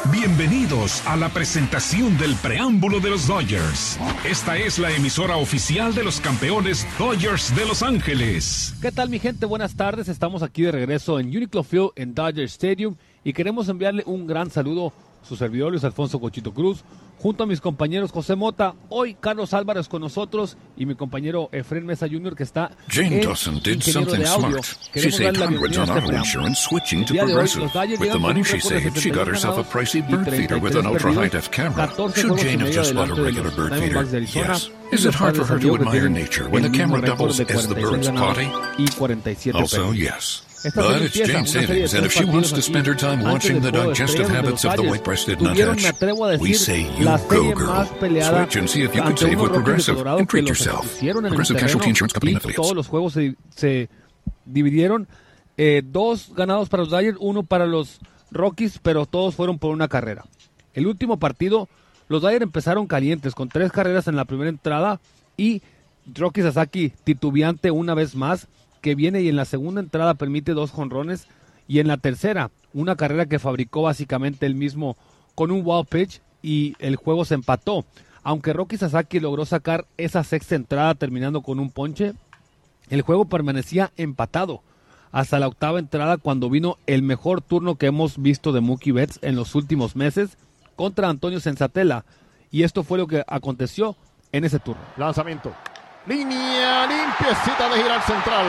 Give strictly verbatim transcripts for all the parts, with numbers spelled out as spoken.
Bienvenidos a la presentación del preámbulo de los Dodgers. Esta es la emisora oficial de los campeones Dodgers de Los Ángeles. ¿Qué tal, mi gente? Buenas tardes. Estamos aquí de regreso en Uniqlo Field en Dodger Stadium y queremos enviarle un gran saludo a su servidor Luis Alfonso Cochito Cruz, junto a mis compañeros José Mota, hoy Carlos Álvarez con nosotros y mi compañero Efren Mesa junior que está Jane Dawson did something smart. She saved hundreds on auto insurance switching to Progressive. With the money she saved, she got herself a pricey bird feeder with an ultra-high-def camera. Should Jane have just bought a regular bird feeder? Yes. Is it hard for her to admire nature when the camera doubles as the bird's potty? Also, yes. But it's Jane savings, and if she wants to spend her time watching the digestive habits of the white-breasted nuthatch, we say you go, girl. Switch and see if you could save with Progressive and treat yourself. Progressive Casualty Insurance Company and Affiliates. Todos los juegos se, se dividieron, eh, dos ganados para los Dodgers, uno para los Rockies, pero todos fueron por una carrera. El último partido, los Dodgers empezaron calientes, con tres carreras en la primera entrada, y Roki Sasaki titubeante una vez más, que viene y en la segunda entrada permite dos jonrones, y en la tercera, una carrera que fabricó básicamente él mismo con un wild pitch, y el juego se empató. Aunque Roki Sasaki logró sacar esa sexta entrada terminando con un ponche, el juego permanecía empatado hasta la octava entrada, cuando vino el mejor turno que hemos visto de Mookie Betts en los últimos meses contra Antonio Senzatela, y esto fue lo que aconteció en ese turno. Lanzamiento. Línea limpiecita de girar central.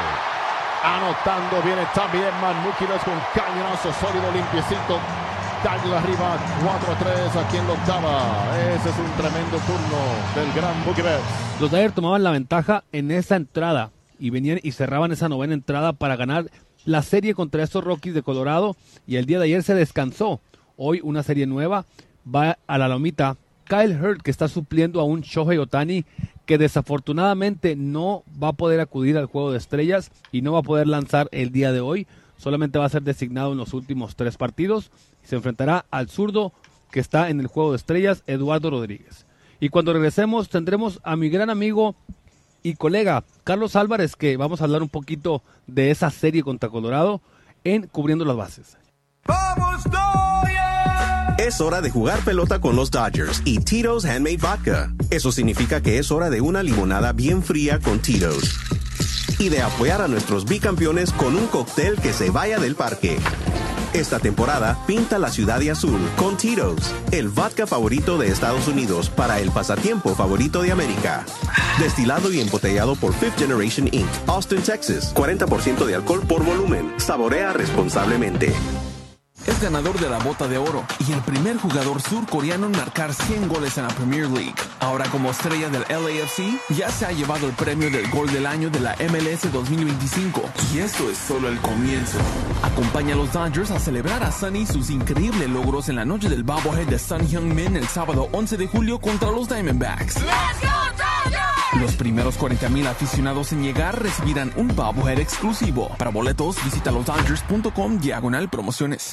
Anotando viene también Mookie Betts con cañonazo sólido, limpiecito. Dale arriba, cuatro a tres aquí en la octava. Ese es un tremendo turno del gran Mookie Betts. Los Dodgers tomaban la ventaja en esa entrada y venían y cerraban esa novena entrada para ganar la serie contra estos Rockies de Colorado, y el día de ayer se descansó. Hoy una serie nueva va a la lomita. Kyle Hurd, que está supliendo a un Shohei Ohtani, que desafortunadamente no va a poder acudir al Juego de Estrellas y no va a poder lanzar el día de hoy. Solamente va a ser designado en los últimos tres partidos. Se enfrentará al zurdo que está en el Juego de Estrellas, Eduardo Rodríguez. Y cuando regresemos tendremos a mi gran amigo y colega Carlos Álvarez, que vamos a hablar un poquito de esa serie contra Colorado en Cubriendo las Bases. ¡Vamos, Dodgers! Es hora de jugar pelota con los Dodgers y Tito's Handmade Vodka. Eso significa que es hora de una limonada bien fría con Tito's. Y de apoyar a nuestros bicampeones con un cóctel que se vaya del parque. Esta temporada, pinta la ciudad de azul con Tito's, el vodka favorito de Estados Unidos para el pasatiempo favorito de América. Destilado y embotellado por Fifth Generation incorporated, Austin, Texas. cuarenta por ciento de alcohol por volumen. Saborea responsablemente. Es ganador de la Bota de Oro y el primer jugador surcoreano en marcar cien goles en la Premier League. Ahora, como estrella del L A F C, ya se ha llevado el premio del Gol del Año de la M L S dos mil veinticinco. Y esto es solo el comienzo. Acompaña a los Dodgers a celebrar a Sonny sus increíbles logros en la noche del bobblehead de Son Heung-min el sábado once de julio contra los Diamondbacks. ¡Let's go, Dodgers! Los primeros cuarenta mil aficionados en llegar recibirán un bobblehead exclusivo. Para boletos, visita los dodgers punto com diagonal promociones.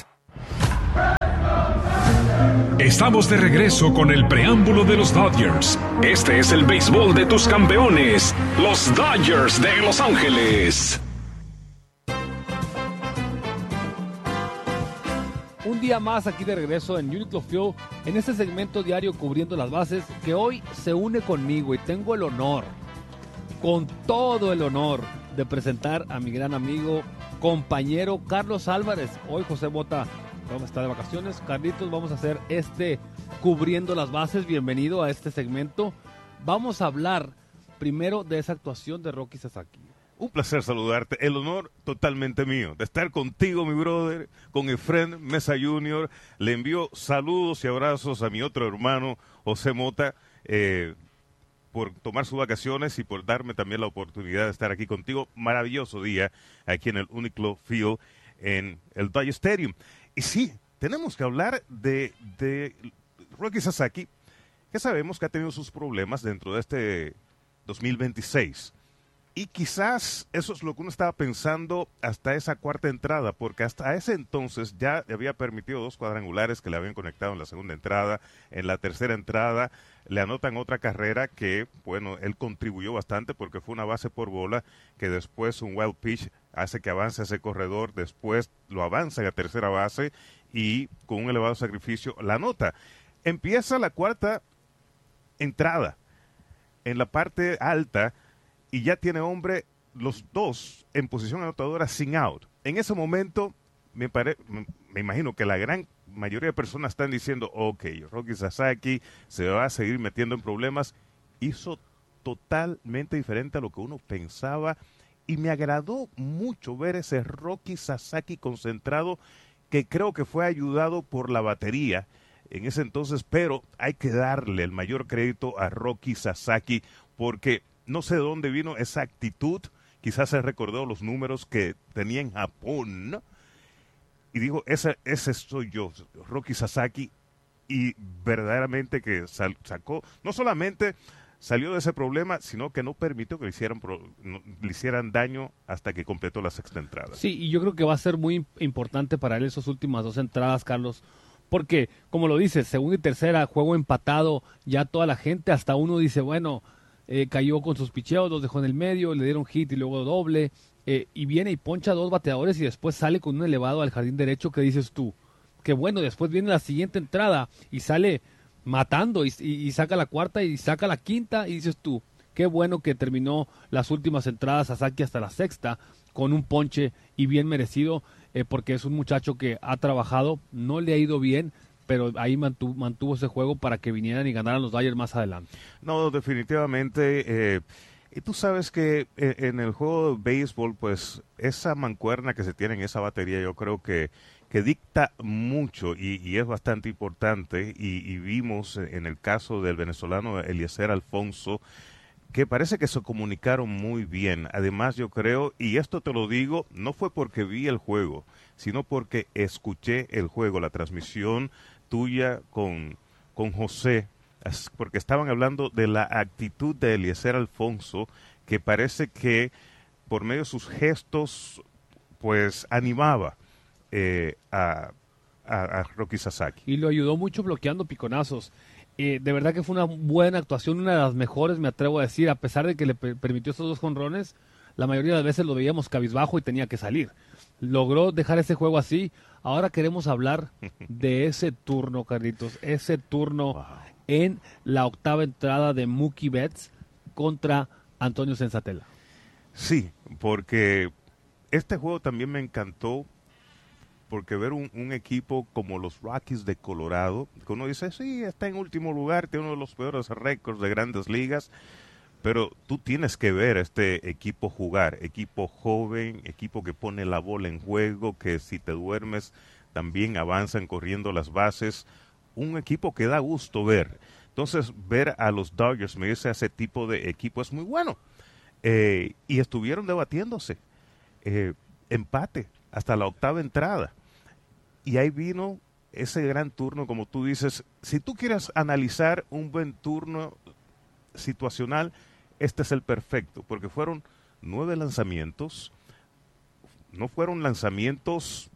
Estamos de regreso con el preámbulo de los Dodgers. Este es el béisbol de tus campeones, los Dodgers de Los Ángeles. Un día más aquí de regreso en Uniqlo Field, en este segmento diario Cubriendo las Bases, que hoy se une conmigo y tengo el honor, con todo el honor, de presentar a mi gran amigo, compañero Carlos Álvarez. Hoy José Mota vamos a estar de vacaciones. Carlitos, vamos a hacer este Cubriendo las Bases. Bienvenido a este segmento. Vamos a hablar primero de esa actuación de Roki Sasaki. Un placer saludarte. El honor totalmente mío de estar contigo, mi brother, con Efren Mesa junior Le envío saludos y abrazos a mi otro hermano, José Mota, eh, por tomar sus vacaciones y por darme también la oportunidad de estar aquí contigo. Maravilloso día aquí en el Uniqlo Field, en el Dodger Stadium. Y sí, tenemos que hablar de, de Roki Sasaki, que sabemos que ha tenido sus problemas dentro de este dos mil veintiséis. Y quizás eso es lo que uno estaba pensando hasta esa cuarta entrada, porque hasta ese entonces ya le había permitido dos cuadrangulares que le habían conectado en la segunda entrada. En la tercera entrada le anotan otra carrera que, bueno, él contribuyó bastante porque fue una base por bola que después un wild pitch hace que avance ese corredor, después lo avanza a tercera base y con un elevado sacrificio la anota. Empieza la cuarta entrada en la parte alta y ya tiene hombre los dos en posición anotadora sin out. En ese momento me, pare, me imagino que la gran mayoría de personas están diciendo, ok, Roki Sasaki se va a seguir metiendo en problemas. Hizo totalmente diferente a lo que uno pensaba y me agradó mucho ver ese Roki Sasaki concentrado, que creo que fue ayudado por la batería en ese entonces, pero hay que darle el mayor crédito a Roki Sasaki porque no sé de dónde vino esa actitud. Quizás se recordó los números que tenía en Japón, ¿no? Y dijo, ese, ese soy yo, Roki Sasaki, y verdaderamente que sal, sacó, no solamente salió de ese problema, sino que no permitió que le hicieran, pro, no, le hicieran daño hasta que completó la sexta entrada. Sí, y yo creo que va a ser muy importante para él esas últimas dos entradas, Carlos, porque, como lo dices, segunda y tercera, juego empatado, ya toda la gente, hasta uno dice, bueno, eh, cayó con sus picheos, los dejó en el medio, le dieron hit y luego doble, eh, y viene y poncha a dos bateadores y después sale con un elevado al jardín derecho que dices tú, que bueno, después viene la siguiente entrada y sale matando y, y, y saca la cuarta y saca la quinta y dices tú, qué bueno que terminó las últimas entradas Sasaki hasta la sexta con un ponche y bien merecido, eh, porque es un muchacho que ha trabajado, no le ha ido bien, pero ahí mantuvo, mantuvo ese juego para que vinieran y ganaran los Dodgers más adelante. No, definitivamente, eh, y tú sabes que eh, en el juego de béisbol, pues esa mancuerna que se tiene en esa batería, yo creo que que dicta mucho y, y es bastante importante, y, y vimos en el caso del venezolano Eliezer Alfonso, que parece que se comunicaron muy bien. Además, yo creo, y esto te lo digo, no fue porque vi el juego, sino porque escuché el juego, la transmisión tuya con, con José, porque estaban hablando de la actitud de Eliezer Alfonso, que parece que por medio de sus gestos, pues animaba Eh, a, a, a Roki Sasaki. Y lo ayudó mucho bloqueando piconazos. Eh, de verdad que fue una buena actuación, una de las mejores, me atrevo a decir, a pesar de que le per permitió esos dos jonrones, la mayoría de las veces lo veíamos cabizbajo y tenía que salir. Logró dejar ese juego así. Ahora queremos hablar de ese turno, Carlitos, ese turno wow. en la octava entrada de Mookie Betts contra Antonio Senzatela. Sí, porque este juego también me encantó, porque ver un, un equipo como los Rockies de Colorado, que uno dice, sí, está en último lugar, tiene uno de los peores récords de grandes ligas, pero tú tienes que ver a este equipo jugar, equipo joven, equipo que pone la bola en juego, que si te duermes también avanzan corriendo las bases, un equipo que da gusto ver. Entonces, ver a los Dodgers medirse a ese tipo de equipo es muy bueno. Eh, y estuvieron debatiéndose, eh, empate hasta la octava entrada. Y ahí vino ese gran turno, como tú dices. Si tú quieres analizar un buen turno situacional, este es el perfecto, porque fueron nueve lanzamientos, no fueron lanzamientos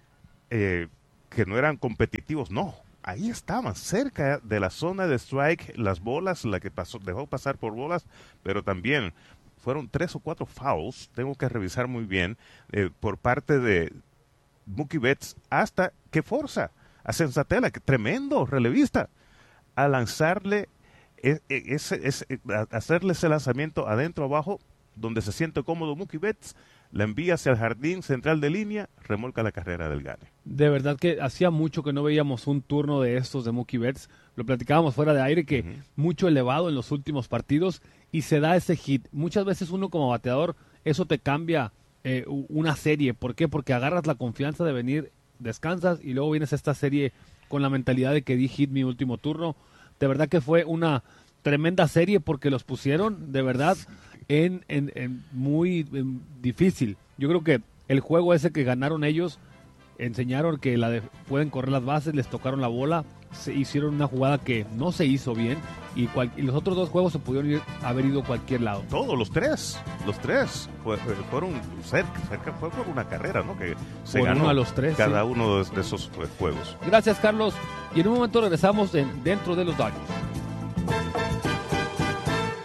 eh, que no eran competitivos, no, ahí estaban, cerca de la zona de strike, las bolas, la que pasó, dejó pasar por bolas, pero también fueron tres o cuatro fouls, tengo que revisar muy bien, eh, por parte de Mookie Betts, hasta que forza a Senzatela, que tremendo relevista, a lanzarle, ese, ese, a hacerle ese lanzamiento adentro abajo, donde se siente cómodo Mookie Betts, la envía hacia el jardín central de línea, remolca la carrera del Gane. De verdad que hacía mucho que no veíamos un turno de estos de Mookie Betts, lo platicábamos fuera de aire, que uh-huh. mucho elevado en los últimos partidos, y se da ese hit. Muchas veces uno como bateador, eso te cambia eh, una serie. ¿Por qué? Porque agarras la confianza de venir, descansas, y luego vienes a esta serie con la mentalidad de que di hit mi último turno. De verdad que fue una tremenda serie, porque los pusieron, de verdad, en, en, en muy en difícil. Yo creo que el juego ese que ganaron ellos, enseñaron que la de, pueden correr las bases, les tocaron la bola, se hicieron una jugada que no se hizo bien, y, cual, y los otros dos juegos se pudieron ir, haber ido a cualquier lado. Todos, los tres, los tres fue, fueron cerca, cerca, fue por una carrera, ¿no? Que se por ganó uno a los tres, cada sí. uno de, de esos juegos. Gracias, Carlos, y en un momento regresamos en, dentro de los Dodgers.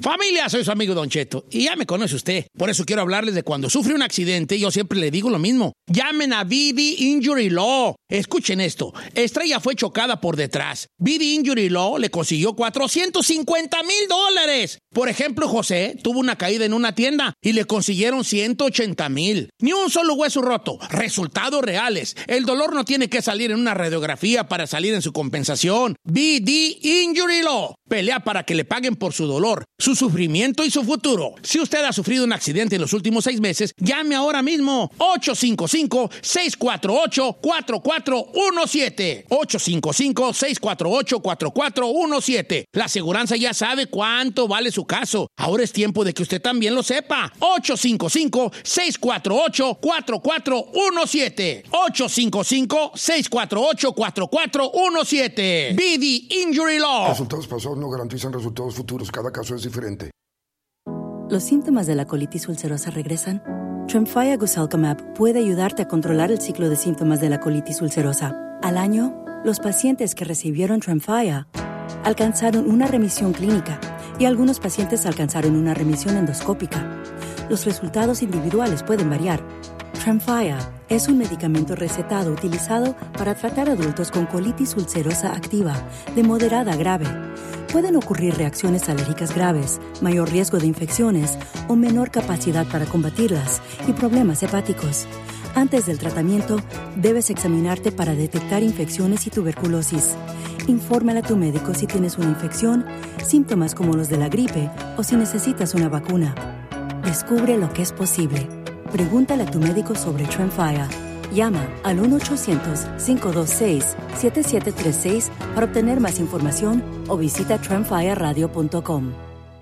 Familia, soy su amigo Don Cheto y ya me conoce usted. Por eso quiero hablarles de cuando sufre un accidente. Yo siempre le digo lo mismo. Llamen a V D Injury Law. Escuchen esto. Estrella fue chocada por detrás. V D Injury Law le consiguió cuatrocientos cincuenta mil dólares. Por ejemplo, José tuvo una caída en una tienda y le consiguieron ciento ochenta mil. Ni un solo hueso roto. Resultados reales. El dolor no tiene que salir en una radiografía para salir en su compensación. V D Injury Law. Pelea para que le paguen por su dolor, su sufrimiento y su futuro. Si usted ha sufrido un accidente en los últimos seis meses, llame ahora mismo. ocho cinco cinco, seis cuatro ocho, cuatro cuatro uno siete. ocho cinco cinco, seis cuatro ocho, cuatro cuatro uno siete. La aseguranza ya sabe cuánto vale su caso. Ahora es tiempo de que usted también lo sepa. ocho cinco cinco, seis cuatro ocho, cuatro cuatro uno siete. ocho cinco cinco, seis cuatro ocho, cuatro cuatro uno siete. V D Injury Law. Resultados pasados no garantizan resultados futuros. Cada caso es diferente. ¿Los síntomas de la colitis ulcerosa regresan? Tremfya Guselkumab puede ayudarte a controlar el ciclo de síntomas de la colitis ulcerosa. Al año, los pacientes que recibieron Tremfya alcanzaron una remisión clínica y algunos pacientes alcanzaron una remisión endoscópica. Los resultados individuales pueden variar. Tremfya es un medicamento recetado utilizado para tratar adultos con colitis ulcerosa activa de moderada a grave. Pueden ocurrir reacciones alérgicas graves, mayor riesgo de infecciones o menor capacidad para combatirlas y problemas hepáticos. Antes del tratamiento, debes examinarte para detectar infecciones y tuberculosis. Infórmale a tu médico si tienes una infección, síntomas como los de la gripe o si necesitas una vacuna. Descubre lo que es posible. Pregúntale a tu médico sobre Tremfya. Llama al uno ochocientos, cinco dos seis, siete siete tres seis para obtener más información o visita tremfya radio punto com.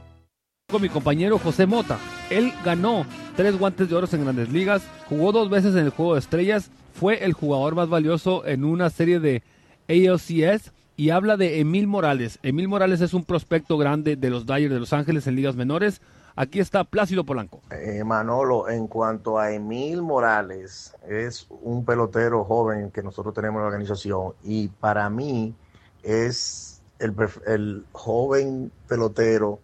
Con mi compañero José Mota. Él ganó tres guantes de oro en Grandes Ligas, jugó dos veces en el Juego de Estrellas, fue el jugador más valioso en una serie de A L C S y habla de Emil Morales. Emil Morales es un prospecto grande de los Dodgers de Los Ángeles en ligas menores. Aquí está Plácido Polanco. Eh, Manolo, en cuanto a Emil Morales, es un pelotero joven que nosotros tenemos en la organización y para mí es el, el joven pelotero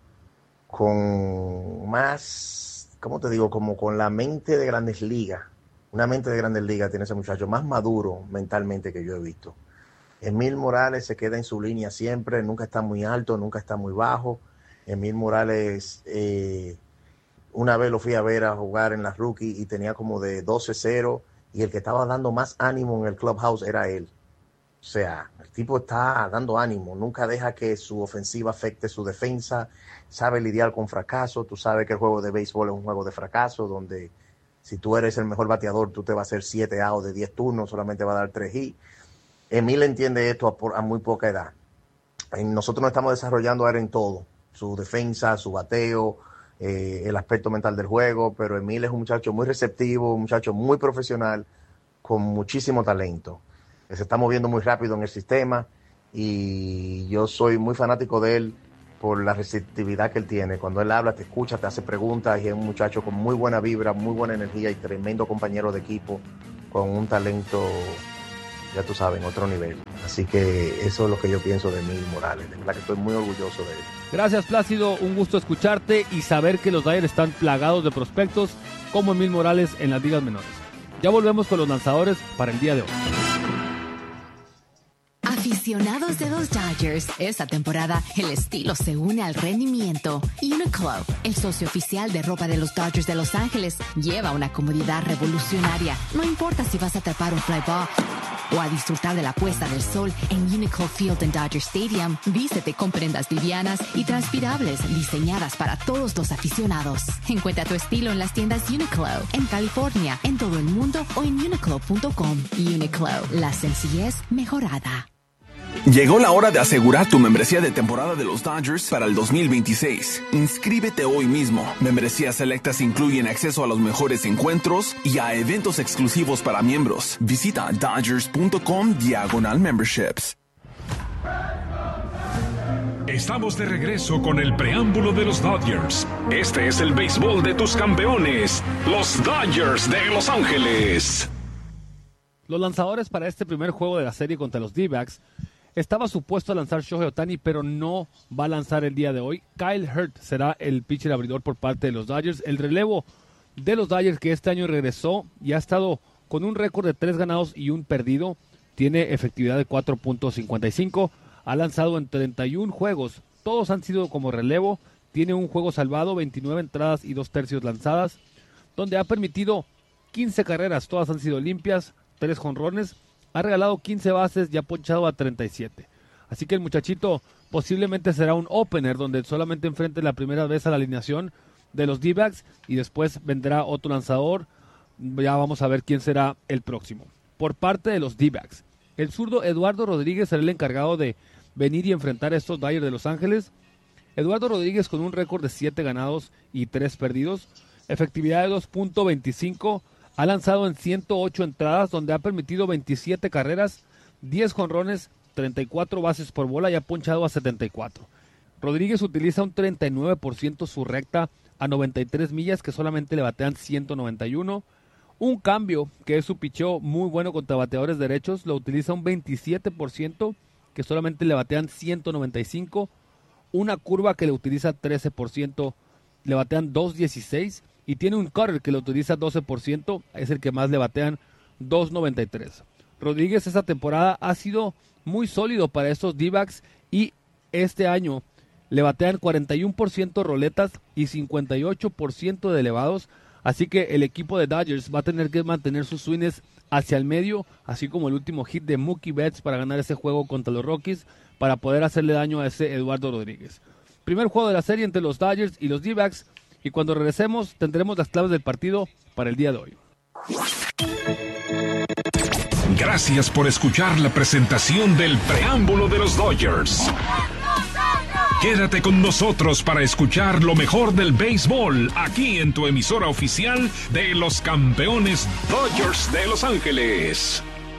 con más, ¿cómo te digo? Como con la mente de Grandes Ligas. Una mente de Grandes Ligas tiene ese muchacho, más maduro mentalmente que yo he visto. Emil Morales se queda en su línea siempre, nunca está muy alto, nunca está muy bajo. Emil Morales, eh, una vez lo fui a ver a jugar en la rookie y tenía como de doce cero y el que estaba dando más ánimo en el clubhouse era él. O sea, el tipo está dando ánimo, nunca deja que su ofensiva afecte su defensa, sabe lidiar con fracaso. Tú sabes que el juego de béisbol es un juego de fracaso donde si tú eres el mejor bateador, tú te vas a hacer siete outs de diez turnos, solamente va a dar tres hits. Emil entiende esto a, por, a muy poca edad. Nosotros nos estamos desarrollando ahora en todo. Su defensa, su bateo, eh, el aspecto mental del juego, pero Emil es un muchacho muy receptivo, un muchacho muy profesional, con muchísimo talento. Se está moviendo muy rápido en el sistema y yo soy muy fanático de él por la receptividad que él tiene. Cuando él habla, te escucha, te hace preguntas y es un muchacho con muy buena vibra, muy buena energía y tremendo compañero de equipo, con un talento, ya tú sabes, en otro nivel. Así que eso es lo que yo pienso de Emil Morales. De verdad que estoy muy orgulloso de él. Gracias, Plácido. Un gusto escucharte y saber que los Dodgers están plagados de prospectos como Emil Morales en las ligas menores. Ya volvemos con los lanzadores para el día de hoy. Aficionados de los Dodgers, esta temporada el estilo se une al rendimiento. Uniqlo, el socio oficial de ropa de los Dodgers de Los Ángeles, lleva una comodidad revolucionaria. No importa si vas a atrapar un fly ball o a disfrutar de la puesta del sol en Uniqlo Field en Dodger Stadium, vístete con prendas livianas y transpirables diseñadas para todos los aficionados. Encuentra tu estilo en las tiendas Uniqlo, en California, en todo el mundo o en uniqlo punto com. Uniqlo, la sencillez mejorada. Llegó la hora de asegurar tu membresía de temporada de los Dodgers para el dos mil veintiséis. Inscríbete hoy mismo. Membresías selectas incluyen acceso a los mejores encuentros y a eventos exclusivos para miembros. Visita dodgers punto com diagonal memberships. Estamos de regreso con el preámbulo de los Dodgers. Este es el béisbol de tus campeones, los Dodgers de Los Ángeles. Los lanzadores para este primer juego de la serie contra los D-backs Estaba supuesto a lanzar Shohei Ohtani, pero no va a lanzar el día de hoy. Kyle Hurt será el pitcher abridor por parte de los Dodgers. El relevo de los Dodgers, que este año regresó y ha estado con un récord de tres ganados y un perdido, tiene efectividad de cuatro punto cincuenta y cinco. Ha lanzado en treinta y uno juegos. Todos han sido como relevo. Tiene un juego salvado, veintinueve entradas y dos tercios lanzadas, donde ha permitido quince carreras. Todas han sido limpias, tres jonrones. Ha regalado quince bases y ha ponchado a treinta y siete. Así que el muchachito posiblemente será un opener donde solamente enfrente la primera vez a la alineación de los D-backs y después vendrá otro lanzador. Ya vamos a ver quién será el próximo. Por parte de los D-backs, el zurdo Eduardo Rodríguez será el encargado de venir y enfrentar a estos Dodgers de Los Ángeles. Eduardo Rodríguez con un récord de siete ganados y tres perdidos, efectividad de dos punto veinticinco. Ha lanzado en ciento ocho entradas, donde ha permitido veintisiete carreras, diez jonrones, treinta y cuatro bases por bola y ha ponchado a setenta y cuatro. Rodríguez utiliza un treinta y nueve por ciento su recta a noventa y tres millas, que solamente le batean ciento noventa y uno. Un cambio, que es su picheo muy bueno contra bateadores derechos, lo utiliza un veintisiete por ciento, que solamente le batean ciento noventa y cinco. Una curva que le utiliza trece por ciento, le batean doscientos dieciséis. Y tiene un cutter que lo utiliza doce por ciento, es el que más le batean, doscientos noventa y tres. Rodríguez esta temporada ha sido muy sólido para estos D-backs y este año le batean cuarenta y uno por ciento roletas y cincuenta y ocho por ciento de elevados. Así que el equipo de Dodgers va a tener que mantener sus swings hacia el medio, así como el último hit de Mookie Betts para ganar ese juego contra los Rockies, para poder hacerle daño a ese Eduardo Rodríguez. Primer juego de la serie entre los Dodgers y los D-backs. Y cuando regresemos tendremos las claves del partido para el día de hoy. Gracias por escuchar la presentación del preámbulo de los Dodgers. Quédate con nosotros para escuchar lo mejor del béisbol aquí en tu emisora oficial de los campeones Dodgers de Los Ángeles.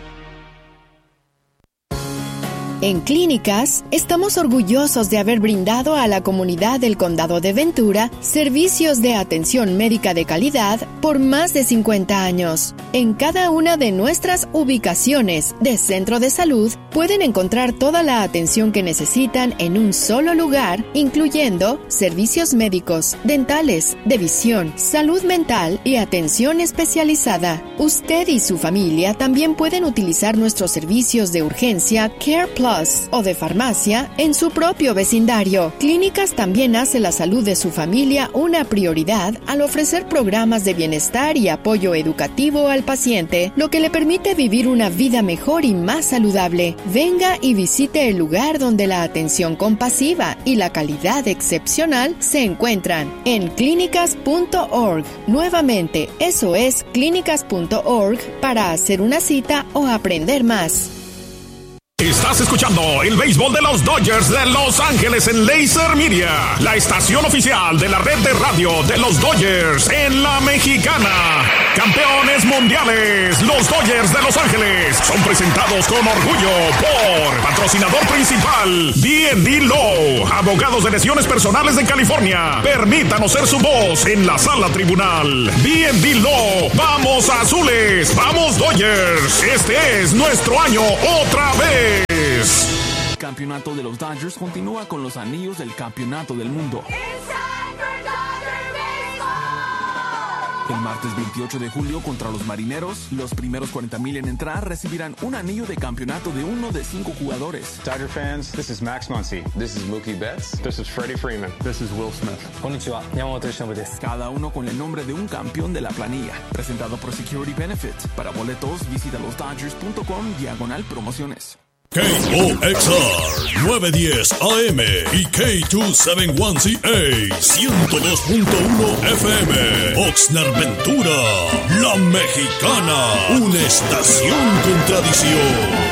En Clínicas, estamos orgullosos de haber brindado a la comunidad del Condado de Ventura servicios de atención médica de calidad por más de cincuenta años. En cada una de nuestras ubicaciones de centro de salud pueden encontrar toda la atención que necesitan en un solo lugar, incluyendo servicios médicos, dentales, de visión, salud mental y atención especializada. Usted y su familia también pueden utilizar nuestros servicios de urgencia Care Plus o de farmacia en su propio vecindario. Clínicas también hace la salud de su familia una prioridad al ofrecer programas de bienestar y apoyo educativo al paciente, lo que le permite vivir una vida mejor y más saludable. Venga y visite el lugar donde la atención compasiva y la calidad excepcional se encuentran en clínicas punto org. Nuevamente, eso es clínicas punto org para hacer una cita o aprender más. Estás escuchando el béisbol de los Dodgers de Los Ángeles en Laser Media, la estación oficial de la red de radio de los Dodgers en la Mexicana. Campeones mundiales, los Dodgers de Los Ángeles son presentados con orgullo por patrocinador principal D and D Law, abogados de lesiones personales de California. Permítanos ser su voz en la sala tribunal. D and D Law, vamos azules, vamos Dodgers. Este es nuestro año otra vez. El campeonato de los Dodgers continúa con los anillos del campeonato del mundo. El martes veintiocho de julio contra los Marineros, los primeros cuarenta mil en entrar recibirán un anillo de campeonato de uno de cinco jugadores. Dodger fans, this is Max Muncy. This is Mookie Betts. This is Freddie Freeman. This is Will Smith. Konnichiwa, Yamamoto Yoshinobu desu. Cada uno con el nombre de un campeón de la planilla. Presentado por Security Benefit. Para boletos, visita los dodgers punto com diagonal promociones. K O X R nueve diez A M y K doscientos setenta y uno C A ciento dos punto uno F M. Oxnard Ventura, La Mexicana, una estación con tradición.